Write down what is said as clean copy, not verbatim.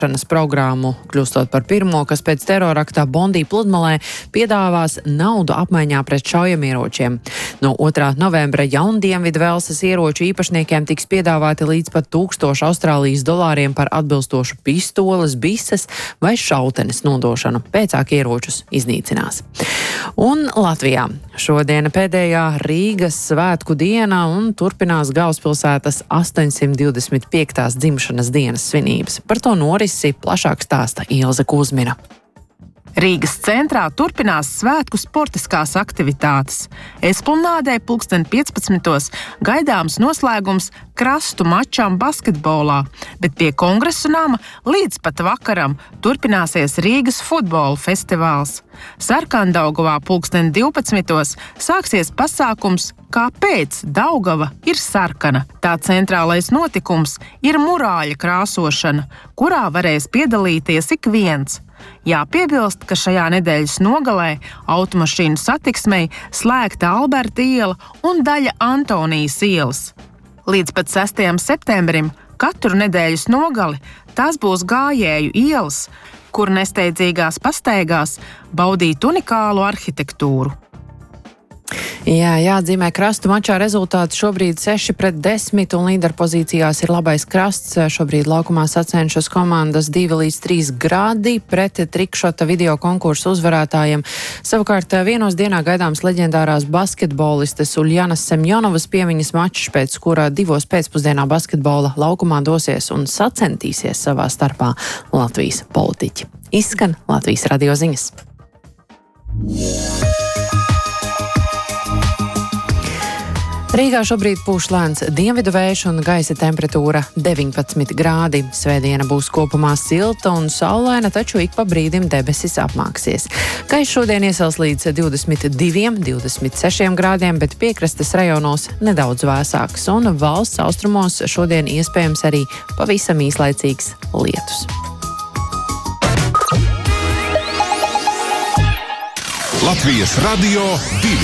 programmu, kļūstot par pirmo, kas pēc teroraktā Bondī pludmalē piedāvās naudu apmaiņā pret šaujamieročiem. No 2. novembra Jaundienvidu Velsas ieroču īpašniekiem tiks piedāvāti līdz pat 1000 Austrālijas dolāriem par atbilstošu pistoles, bises vai šautenes nodošanu. Pēcāk ieročus iznīcinās. Un Latvijā šodiena pēdējā Rīgas svētku diena un turpinās galvaspilsētas 825. dzimšanas dienas svinības. Par to norisi plašāk stāsta Ilze Kuzmina. Rīgas centrā turpinās svētku sportiskās aktivitātes. Esplanādē 15:00 gaidāms noslēgums krastu mačām basketbolā, bet pie Kongresa nama līdz pat vakaram turpināsies Rīgas futbola festivāls. Sarkandaugavā 12:00 sāksies pasākums Kāpēc Daugava ir sarkana? Tā centrālais notikums ir murāļa krāsošana, kurā varēs piedalīties ik viens. Jāpiebilst, ka šajā nedēļas nogalē automašīnu satiksmei slēgta Alberta iela un daļa Antonijas ielas. Līdz pat 6. septembrim katru nedēļas nogali tās būs gājēju ielas, kur nesteidzīgās pastaigās baudīt unikālu arhitektūru. Jā, jāatzīmē krastu mačā rezultāti šobrīd 6-10 un līderpozīcijās ir labais krasts. Šobrīd laukumā sacenšas komandas 2-3 grādi pret trikšota video konkursu uzvarētājiem. Savukārt vienos dienā gaidāms leģendārās basketbolistes Uļjanas Semjonovas piemiņas mačs, pēc kura 2 pēcpusdienā basketbola laukumā dosies un sacentīsies savā starpā Latvijas politiķi. Izskan Latvijas radio ziņas. Rīgā šobrīd pūš lēns dienvidu vējš un gaisa temperatūra 19 grādi. Svētdiena būs kopumā silta un saulaina, taču ik pa brīdim debesis apmāksies. Gaiss šodien iesals līdz 22-26 grādiem, bet piekrastes rajonos nedaudz vēsāks, un valsts austrumos šodien iespējams arī pavisam īslaicīgs lietus. Latvijas radio 2.